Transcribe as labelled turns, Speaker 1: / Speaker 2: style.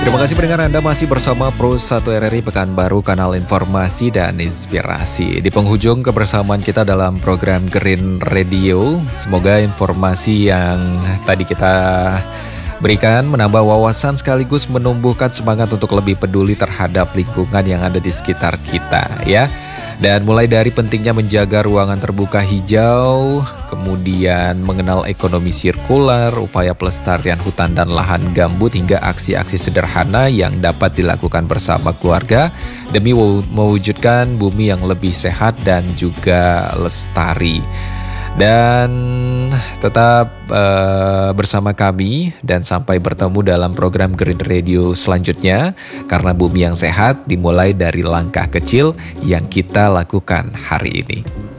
Speaker 1: Terima kasih pendengar Anda masih bersama Pro 1 RRI Pekanbaru, kanal informasi dan inspirasi. Di penghujung kebersamaan kita dalam program Green Radio, semoga informasi yang tadi kita berikan menambah wawasan sekaligus menumbuhkan semangat untuk lebih peduli terhadap lingkungan yang ada di sekitar kita ya. Dan mulai dari pentingnya menjaga ruangan terbuka hijau, kemudian mengenal ekonomi sirkular, upaya pelestarian hutan dan lahan gambut, hingga aksi-aksi sederhana yang dapat dilakukan bersama keluarga demi mewujudkan bumi yang lebih sehat dan juga lestari. Dan tetap bersama kami dan sampai bertemu dalam program Green Radio selanjutnya, karena bumi yang sehat dimulai dari langkah kecil yang kita lakukan hari ini.